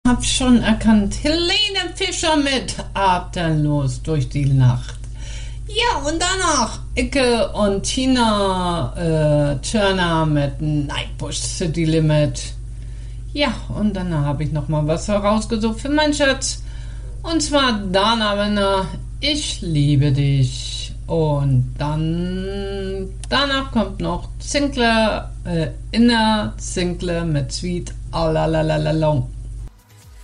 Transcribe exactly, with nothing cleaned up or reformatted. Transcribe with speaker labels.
Speaker 1: Hab schon erkannt, Helene Fischer mit Atemlos durch die Nacht. Ja, und danach Icke und Tina äh, Turner mit Nightbush City Limit. Ja, und dann habe ich nochmal was herausgesucht für meinen Schatz. Und zwar Dana Winner, Ich liebe dich. Und dann danach kommt noch Zinkler, äh, Inner Zinkler mit Sweet Alalalalong.